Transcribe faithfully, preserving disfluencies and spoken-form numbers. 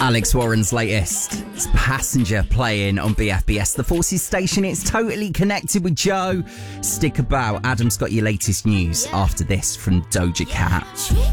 Alex Warren's latest. It's Passenger playing on B F B S, the Forces station. It's totally connected with Joe. Stick about. Adam's got your latest news after this from Doja Cat.